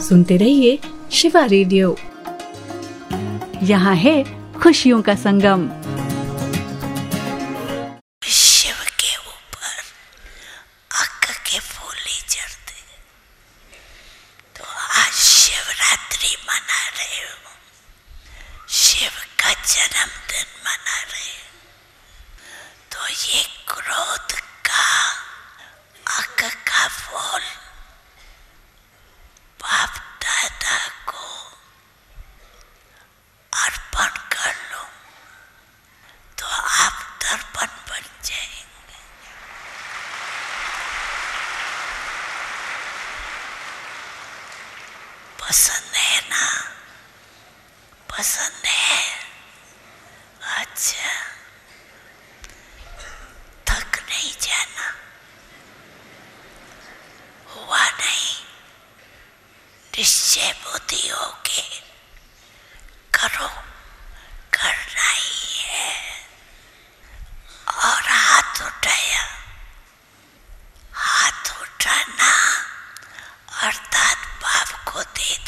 सुनते रहिए शिवा रेडियो। यहाँ है खुशियों का संगम। शिव के ऊपर अक्क के फूल ही चढ़ते, तो आज शिवरात्रि मना रहे हो, शिव का जन्मदिन मना रहे हो, तो ये क्रोध का अक्क का फूल बाप दादा को अर्पण कर लो, तो आप दर्पण बन जाएंगे। पसंद है ना? पसंद है? अच्छा, थक नहीं जाना, हुआ नहीं, निश्चय बुद्धि होके करो, करना ही है। और हाथ उठाया, हाथ उठाना अर्थात बाप को दे